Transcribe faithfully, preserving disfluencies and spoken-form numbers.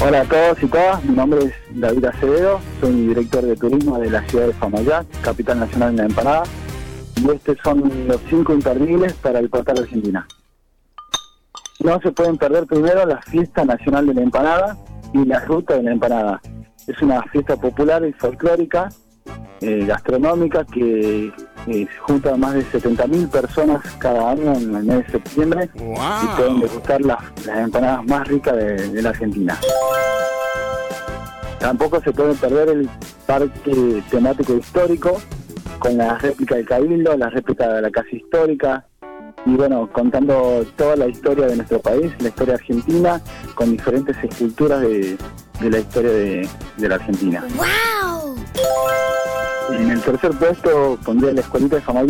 Hola a todos y todas, mi nombre es David Acevedo, soy director de turismo de la ciudad de Famayá, capital nacional de la empanada, y estos son los cinco imperdibles para el portal de Argentina. No se pueden perder primero la fiesta nacional de la empanada y la ruta de la empanada. Es una fiesta popular y folclórica, eh, gastronómica, que eh, junta a más de setenta mil personas cada año en el mes de septiembre. ¡Wow! Y pueden degustar las, las empanadas más ricas de, de la Argentina. Tampoco se puede perder el parque temático histórico, con la réplica del Cabildo, la réplica de la Casa Histórica, y bueno, contando toda la historia de nuestro país, la historia argentina, con diferentes esculturas de, de la historia de, de la Argentina. ¡Wow! En el tercer puesto pondría la Escuelita de Famayá.